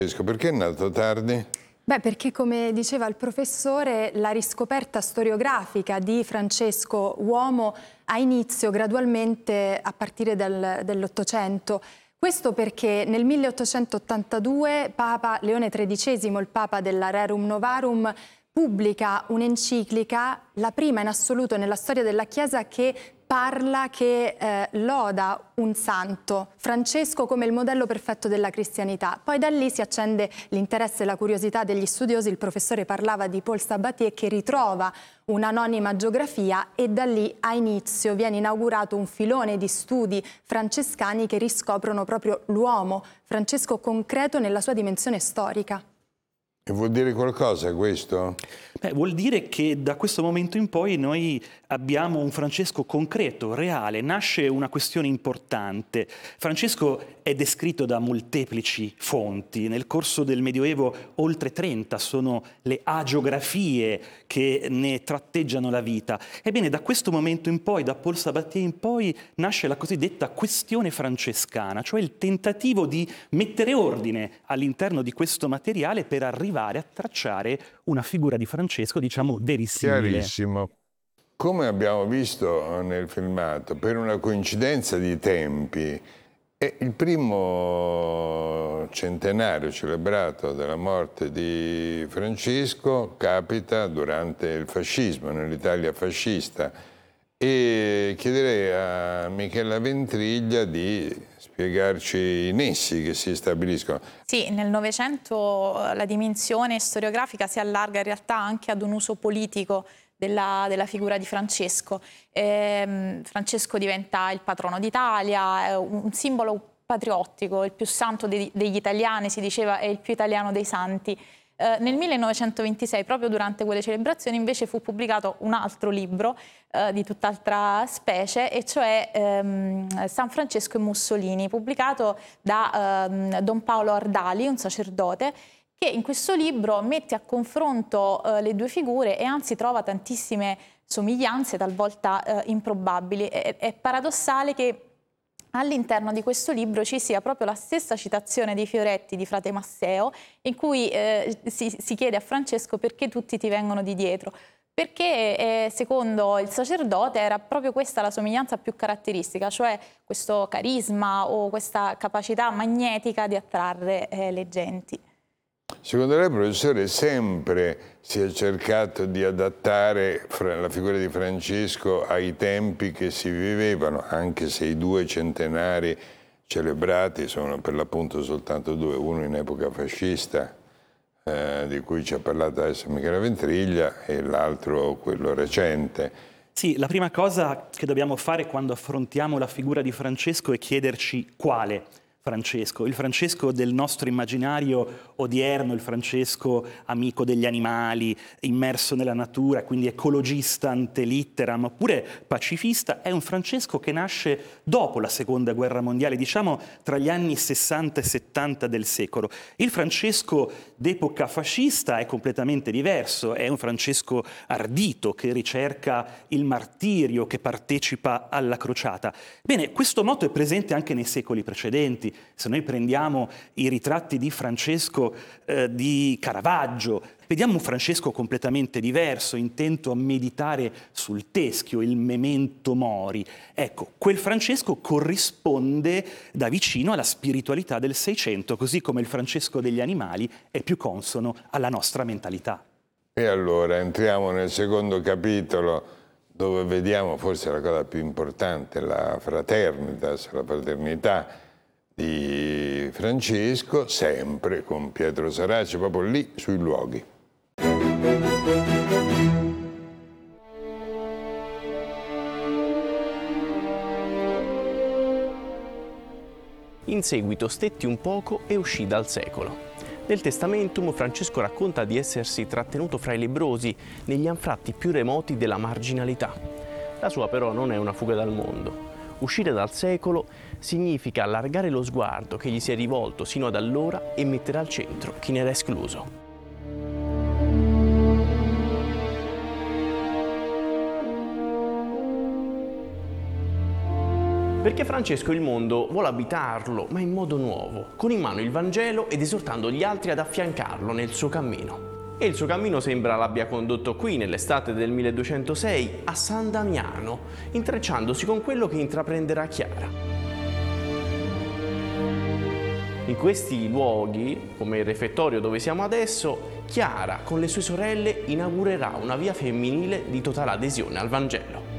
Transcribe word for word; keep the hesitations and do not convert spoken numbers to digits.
Perché è nato tardi? Beh, perché come diceva il professore, la riscoperta storiografica di Francesco uomo ha inizio gradualmente a partire dal, dall'Ottocento. Questo perché nel milleottocentottantadue Papa Leone tredicesimo, il Papa della Rerum Novarum, pubblica un'enciclica, la prima in assoluto nella storia della Chiesa, che parla, che eh, loda un santo, Francesco, come il modello perfetto della cristianità. Poi da lì si accende l'interesse e la curiosità degli studiosi. Il professore parlava di Paul Sabatier, che ritrova un'anonima geografia, e da lì ha inizio, viene inaugurato un filone di studi francescani che riscoprono proprio l'uomo, Francesco concreto nella sua dimensione storica. E vuol dire qualcosa questo? Beh, vuol dire che da questo momento in poi noi abbiamo un Francesco concreto, reale. Nasce una questione importante. Francesco è descritto da molteplici fonti. Nel corso del Medioevo oltre trenta sono le agiografie che ne tratteggiano la vita. Ebbene, da questo momento in poi, da Paul Sabatier in poi, nasce la cosiddetta questione francescana, cioè il tentativo di mettere ordine all'interno di questo materiale per arrivare a tracciare una figura di Francesco, diciamo, verissimile. Chiarissimo. Come abbiamo visto nel filmato, per una coincidenza di tempi, è il primo centenario celebrato della morte di Francesco capita durante il fascismo, nell'Italia fascista. E chiederei a Michela Ventriglia di spiegarci i nessi che si stabiliscono. Sì, nel Novecento la dimensione storiografica si allarga in realtà anche ad un uso politico della, della figura di Francesco. Eh, Francesco diventa il patrono d'Italia, è un simbolo patriottico, il più santo de, degli italiani, si diceva, è il più italiano dei santi. Eh, nel millenovecentoventisei, proprio durante quelle celebrazioni, invece fu pubblicato un altro libro eh, di tutt'altra specie, e cioè ehm, San Francesco e Mussolini, pubblicato da ehm, Don Paolo Ardali, un sacerdote, che in questo libro mette a confronto eh, le due figure e anzi trova tantissime somiglianze, talvolta eh, improbabili. È, è paradossale che all'interno di questo libro ci sia proprio la stessa citazione dei fioretti di Frate Masseo, in cui eh, si, si chiede a Francesco perché tutti ti vengono di dietro. Perché eh, secondo il sacerdote era proprio questa la somiglianza più caratteristica, cioè questo carisma o questa capacità magnetica di attrarre eh, le genti. Secondo lei, professore, sempre si è cercato di adattare la figura di Francesco ai tempi che si vivevano, anche se i due centenari celebrati sono per l'appunto soltanto due, uno in epoca fascista, eh, di cui ci ha parlato adesso Michela Ventriglia, e l'altro quello recente. Sì, la prima cosa che dobbiamo fare quando affrontiamo la figura di Francesco è chiederci quale Francesco, il Francesco del nostro immaginario odierno, il Francesco amico degli animali, immerso nella natura, quindi ecologista ante litteram, oppure pacifista, è un Francesco che nasce dopo la Seconda Guerra Mondiale, diciamo tra gli anni sessanta e settanta del secolo. Il Francesco d'epoca fascista è completamente diverso, è un Francesco ardito che ricerca il martirio, che partecipa alla crociata. Bene, questo motto è presente anche nei secoli precedenti. Se noi prendiamo i ritratti di Francesco eh, di Caravaggio, vediamo un Francesco completamente diverso, intento a meditare sul teschio, il memento mori. Ecco, quel Francesco corrisponde da vicino alla spiritualità del Seicento, così come il Francesco degli animali è più consono alla nostra mentalità. E allora entriamo nel secondo capitolo, dove vediamo forse la cosa più importante, la fraternitas, la fraternità di Francesco, sempre con Pietro Saraci, proprio lì sui luoghi. In seguito stetti un poco e uscì dal secolo. Nel Testamentum Francesco racconta di essersi trattenuto fra i lebbrosi negli anfratti più remoti della marginalità. La sua però non è una fuga dal mondo. Uscire dal secolo significa allargare lo sguardo che gli si è rivolto sino ad allora e mettere al centro chi ne era escluso. Perché Francesco il mondo vuole abitarlo, ma in modo nuovo, con in mano il Vangelo ed esortando gli altri ad affiancarlo nel suo cammino. E il suo cammino sembra l'abbia condotto qui, nell'estate del milleduecentosei, a San Damiano, intrecciandosi con quello che intraprenderà Chiara. In questi luoghi, come il refettorio dove siamo adesso, Chiara con le sue sorelle inaugurerà una via femminile di totale adesione al Vangelo.